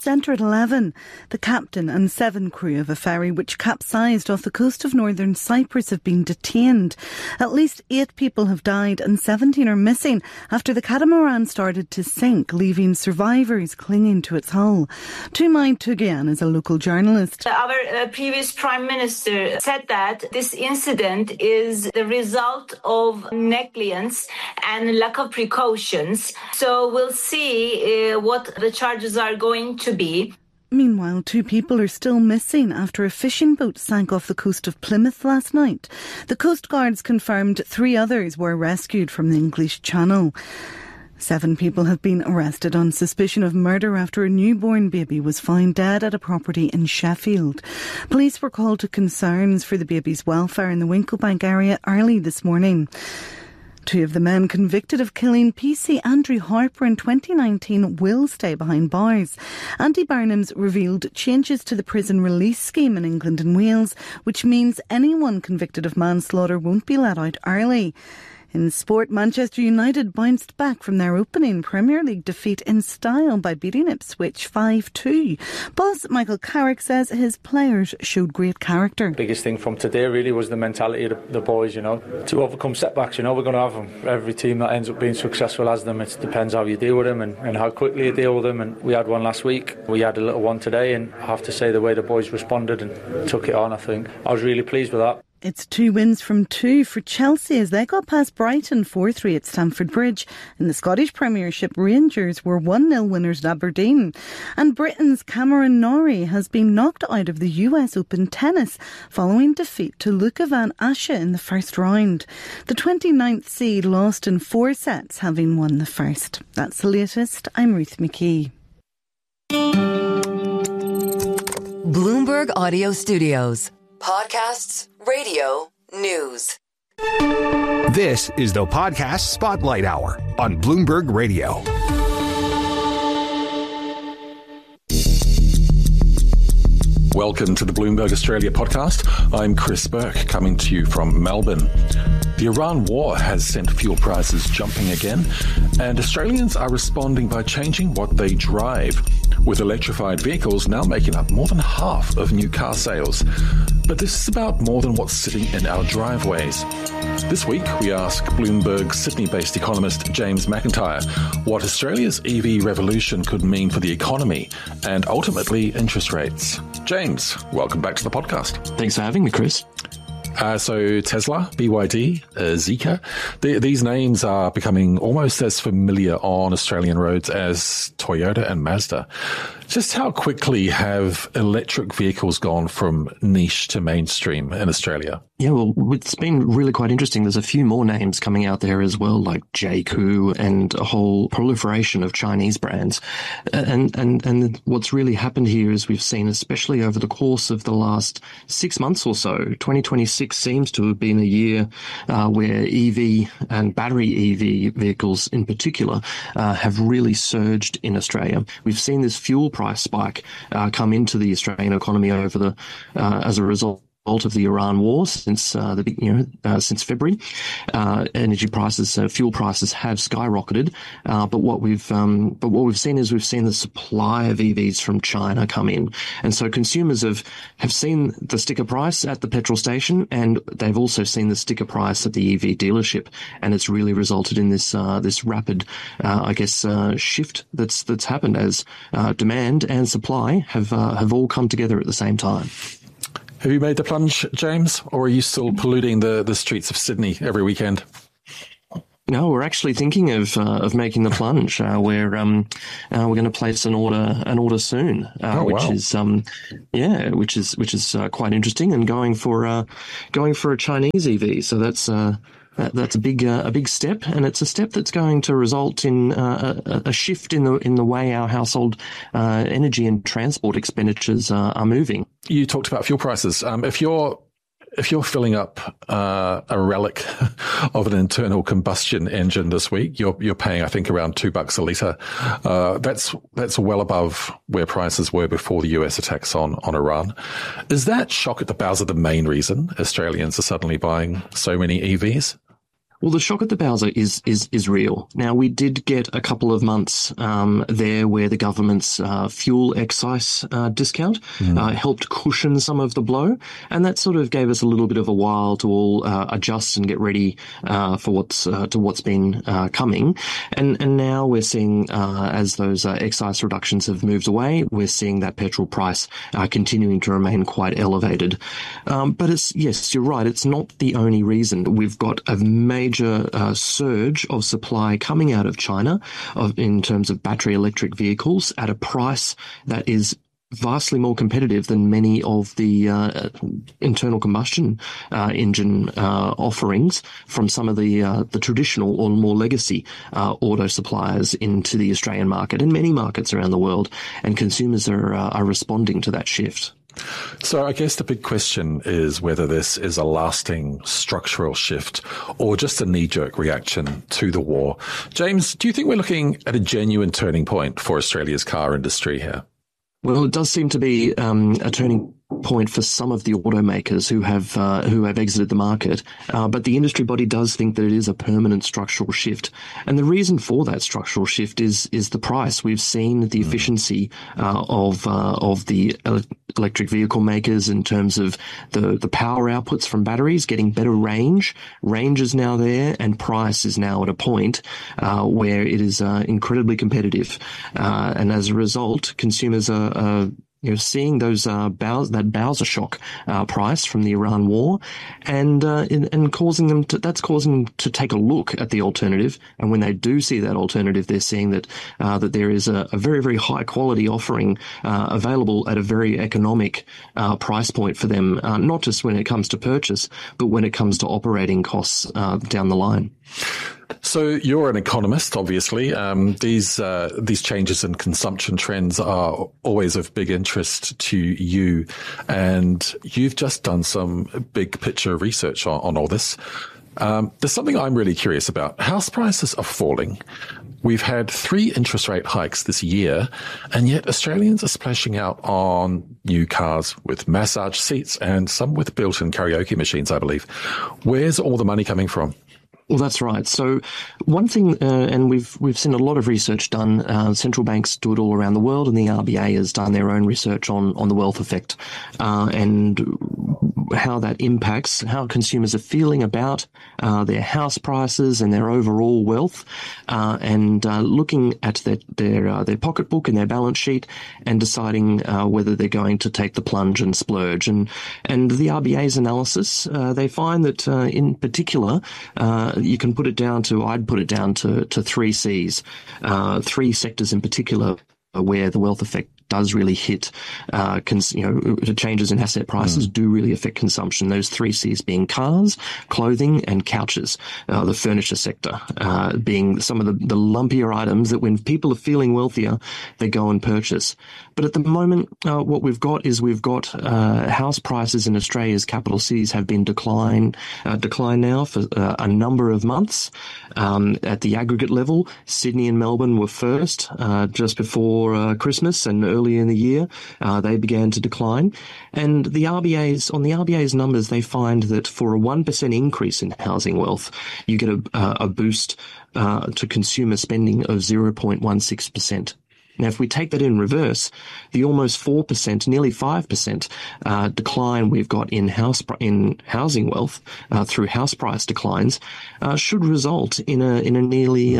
Centre at 11. The captain and 7 crew of a ferry which capsized off the coast of northern Cyprus have been detained. At least 8 people have died and 17 are missing after the catamaran started to sink, leaving survivors clinging to its hull. Tumai Tugian is a local journalist. Our previous Prime Minister said that this incident is the result of negligence and lack of precautions. So we'll see what the charges are going to be. Meanwhile, 2 people are still missing after a fishing boat sank off the coast of Plymouth last night. The Coast Guards confirmed 3 others were rescued from the English Channel. 7 people have been arrested on suspicion of murder after a newborn baby was found dead at a property in Sheffield. Police were called to concerns for the baby's welfare in the Winklebank area early this morning. 2 of the men convicted of killing PC Andrew Harper in 2019 will stay behind bars. Andy Barnum's revealed changes to the prison release scheme in England and Wales, which means anyone convicted of manslaughter won't be let out early. In sport, Manchester United bounced back from their opening Premier League defeat in style by beating Ipswich 5-2. Boss Michael Carrick says his players showed great character. Biggest thing from today really was the mentality of the boys, to overcome setbacks. We're going to have them. Every team that ends up being successful has them. It depends how you deal with them and how quickly you deal with them. And we had one last week. We had a little one today, and I have to say the way the boys responded and took it on, I think I was really pleased with that. It's 2 wins from 2 for Chelsea as they got past Brighton 4-3 at Stamford Bridge. In the Scottish Premiership, Rangers were 1-0 winners at Aberdeen. And Britain's Cameron Norrie has been knocked out of the US Open tennis following defeat to Luca van Assche in the first round. The 29th seed lost in 4 sets, having won the first. That's the latest. I'm Ruth McKee. Bloomberg Audio Studios. Podcasts, radio, news. This is the Podcast Spotlight Hour on Bloomberg Radio. Welcome to the Bloomberg Australia podcast. I'm Chris Burke, coming to you from Melbourne. The Iran war has sent fuel prices jumping again, and Australians are responding by changing what they drive, with electrified vehicles now making up more than half of new car sales. But this is about more than what's sitting in our driveways. This week, we ask Bloomberg Sydney-based economist James McIntyre what Australia's EV revolution could mean for the economy and ultimately interest rates. James, welcome back to the podcast. Thanks for having me, Chris. So Tesla, BYD, Zeekr, these names are becoming almost as familiar on Australian roads as Toyota and Mazda. Just how quickly have electric vehicles gone from niche to mainstream in Australia? Yeah, well, it's been really quite interesting. There's a few more names coming out there as well, like JAC and a whole proliferation of Chinese brands. And what's really happened here is we've seen, especially over the course of the last 6 months or so, 2026 seems to have been a year where EV and battery EV vehicles in particular have really surged in Australia. We've seen this fuel price spike come into the Australian economy over the as a result of the Iran war since since February. Energy prices, fuel prices have skyrocketed. But what we've seen is we've seen the supply of EVs from China come in, and so consumers have seen the sticker price at the petrol station, and they've also seen the sticker price at the EV dealership, and it's really resulted in this rapid, shift that's happened as demand and supply have all come together at the same time. Have you made the plunge, James, or are you still polluting the streets of Sydney every weekend? No, we're actually thinking of making the plunge. We're going to place an order soon, which is quite interesting, and going for a Chinese EV. So that's a big step, and it's a step that's going to result in a shift in the way our household energy and transport expenditures are moving. You talked about fuel prices. If you're filling up a relic of an internal combustion engine this week, you're paying, I think, around $2 a litre. That's well above where prices were before the US attacks on Iran. Is that shock at the bows of the main reason Australians are suddenly buying so many EVs? Well, the shock at the Bowser is real. Now, we did get a couple of months there where the government's fuel excise discount helped cushion some of the blow, and that sort of gave us a little bit of a while to all adjust and get ready for what's been coming. And now we're seeing as those excise reductions have moved away, we're seeing that petrol price continuing to remain quite elevated. But yes, you're right. It's not the only reason. We've got a major surge of supply coming out of China in terms of battery electric vehicles at a price that is vastly more competitive than many of the internal combustion engine offerings from some of the traditional or more legacy auto suppliers into the Australian market and many markets around the world. And consumers are responding to that shift. So I guess the big question is whether this is a lasting structural shift or just a knee-jerk reaction to the war. James, do you think we're looking at a genuine turning point for Australia's car industry here? Well, it does seem to be a turning point for some of the automakers who have exited the market, but the industry body does think that it is a permanent structural shift, and the reason for that structural shift is the price. We've seen the efficiency of the electric vehicle makers in terms of the power outputs from batteries getting better range. Range is now there, and price is now at a point where it is incredibly competitive, and as a result, consumers are seeing those that Bowser shock price from the Iran war, and causing them to take a look at the alternative. And when they do see that alternative, they're seeing that there is a very, very high quality offering available at a very economic price point for them, not just when it comes to purchase, but when it comes to operating costs down the line. So you're an economist, obviously. These changes in consumption trends are always of big interest to you, and you've just done some big picture research on all this. There's something I'm really curious about. House prices are falling. We've had 3 interest rate hikes this year, and yet Australians are splashing out on new cars with massage seats and some with built-in karaoke machines, I believe. Where's all the money coming from? Well, that's right. So one thing, and we've seen a lot of research done. Central banks do it all around the world, and the RBA has done their own research on the wealth effect and how that impacts how consumers are feeling about their house prices and their overall wealth, and looking at their pocketbook and their balance sheet and deciding whether they're going to take the plunge and splurge. And the RBA's analysis, they find that in particular, I'd put it down to 3 C's, 3 sectors in particular where the wealth effect does really hit, changes in asset prices do really affect consumption. Those 3 C's being cars, clothing, and couches. The furniture sector being some of the lumpier items that when people are feeling wealthier, they go and purchase. But at the moment, what we've got house prices in Australia's capital cities have been decline now for a number of months. At the aggregate level, Sydney and Melbourne were first just before Christmas, and early in the year they began to decline. And the RBA's numbers, they find that for a 1% increase in housing wealth, you get a boost to consumer spending of 0.16%. Now, if we take that in reverse, the almost 4%, nearly 5% decline we've got in housing wealth through house price declines should result in a nearly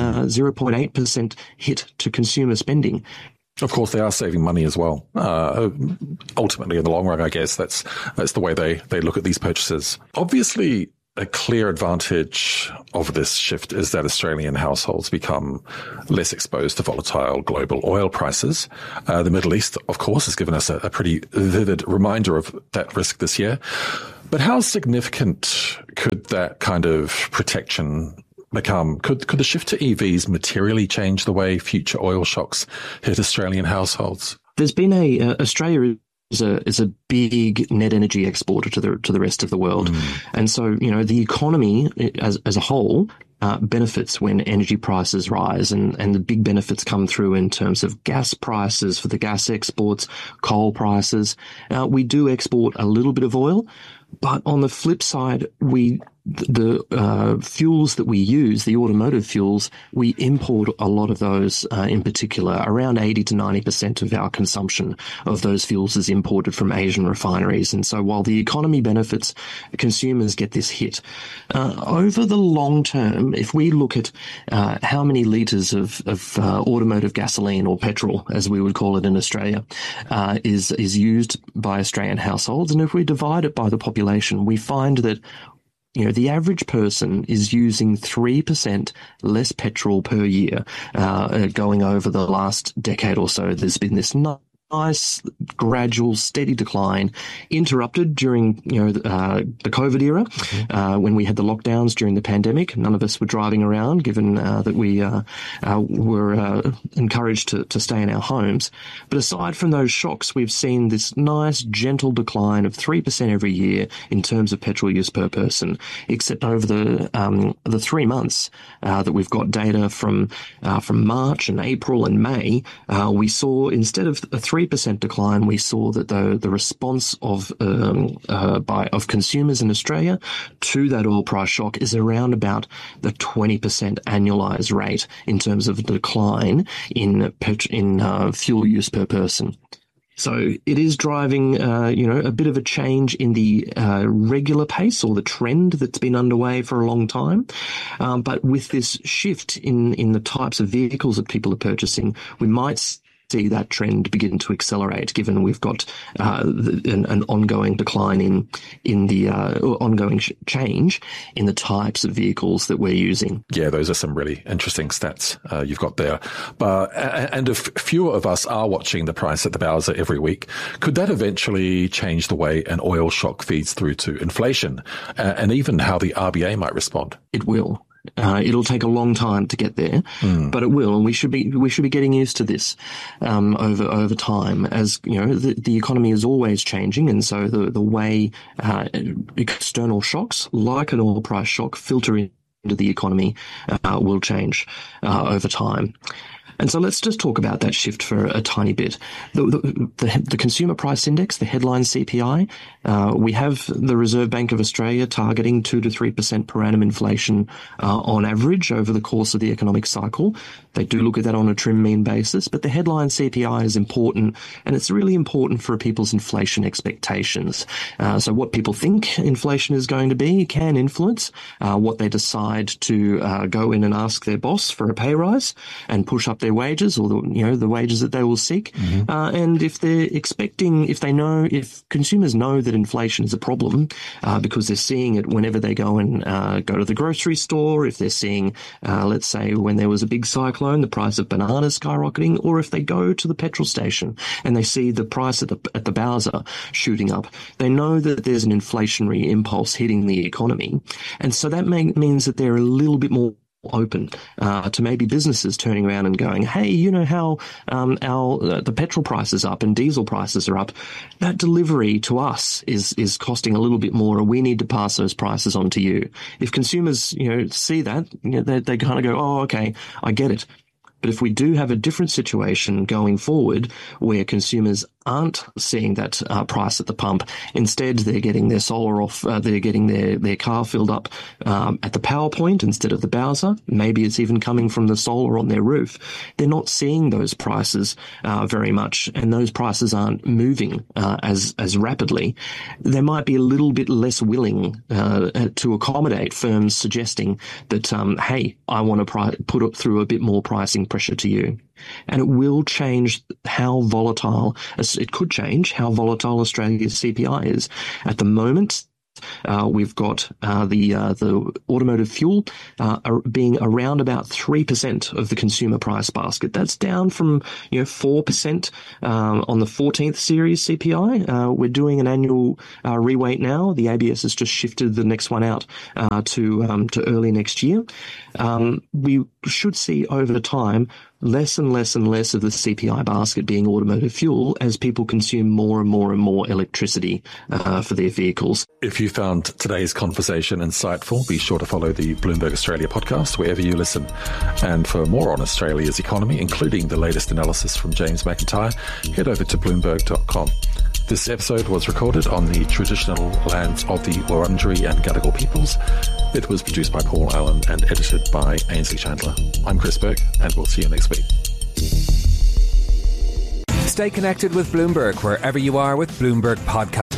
0.8% hit to consumer spending. Of course, they are saving money as well. Ultimately, in the long run, I guess that's the way they look at these purchases. Obviously, a clear advantage of this shift is that Australian households become less exposed to volatile global oil prices. The Middle East, of course, has given us a pretty vivid reminder of that risk this year. But how significant could that kind of protection become? Could the shift to EVs materially change the way future oil shocks hit Australian households? There's been Australia is a big net energy exporter to the rest of the world. And so, the economy as a whole benefits when energy prices rise, and the big benefits come through in terms of gas prices for the gas exports, coal prices. We do export a little bit of oil, but on the flip side, we the fuels that we use, the automotive fuels, we import a lot of those in particular. Around 80 to 90% of our consumption of those fuels is imported from Asian refineries. And so while the economy benefits, consumers get this hit. Over the long term, if we look at how many litres of automotive gasoline, or petrol, as we would call it in Australia, is used by Australian households, and if we divide it by the population, we find that the average person is using 3% less petrol per year, going over the last decade or so. There's been this nice, gradual, steady decline, interrupted during, the COVID era, when we had the lockdowns during the pandemic. None of us were driving around, given that we were encouraged to stay in our homes. But aside from those shocks, we've seen this nice, gentle decline of 3% every year in terms of petrol use per person, except over the 3 months that we've got data from March and April and May, we saw, instead of a 3% decline, we saw that the response of consumers in Australia to that oil price shock is around about the 20% annualized rate in terms of decline in fuel use per person. So it is driving, a bit of a change in the regular pace, or the trend that's been underway for a long time. But with this shift in the types of vehicles that people are purchasing, we might see that trend begin to accelerate, given we've got an ongoing decline in the ongoing change in the types of vehicles that we're using. Yeah, those are some really interesting stats you've got there. And if fewer of us are watching the price at the bowser every week, could that eventually change the way an oil shock feeds through to inflation, and even how the RBA might respond? It will. It'll take a long time to get there, but it will, and we should be getting used to this over time. As the economy is always changing, and so the way external shocks, like an oil price shock, filter into the economy will change over time. And so let's just talk about that shift for a tiny bit. The Consumer Price Index, the headline CPI, we have the Reserve Bank of Australia targeting 2 to 3% per annum inflation on average over the course of the economic cycle. They do look at that on a trim mean basis, but the headline CPI is important, and it's really important for people's inflation expectations. So what people think inflation is going to be can influence what they decide to go in and ask their boss for a pay rise and push up their wages, or the wages that they will seek. And if consumers know that inflation is a problem because they're seeing it whenever they go and go to the grocery store, if they're seeing, let's say, when there was a big cyclone, the price of bananas skyrocketing, or if they go to the petrol station and they see the price at the bowser shooting up, they know that there's an inflationary impulse hitting the economy. And so that means that they're a little bit more open to maybe businesses turning around and going, hey, you know how the petrol price is up and diesel prices are up. That delivery to us is costing a little bit more, and we need to pass those prices on to you. If consumers see that, they kind of go, oh, okay, I get it. But if we do have a different situation going forward where consumers aren't seeing that price at the pump, instead they're getting their solar off, they're getting their car filled up at the power point instead of the bowser. Maybe it's even coming from the solar on their roof. They're not seeing those prices very much, and those prices aren't moving as rapidly. They might be a little bit less willing to accommodate firms suggesting that, hey, I want to put it through a bit more pricing pressure to you. And it will change how volatile, it could change how volatile Australia's CPI is. At the moment, we've got the automotive fuel being around about 3% of the consumer price basket. That's down from 4% on the 14th series CPI. We're doing an annual reweight now. The ABS has just shifted the next one out to early next year. We should see over time less and less and less of the CPI basket being automotive fuel as people consume more and more and more electricity for their vehicles. If you found today's conversation insightful, be sure to follow the Bloomberg Australia podcast wherever you listen. And for more on Australia's economy, including the latest analysis from James McIntyre, head over to Bloomberg.com. This episode was recorded on the traditional lands of the Wurundjeri and Gadigal peoples. It was produced by Paul Allen and edited by Ainsley Chandler. I'm Chris Burke, and we'll see you next week. Stay connected with Bloomberg wherever you are with Bloomberg Podcast.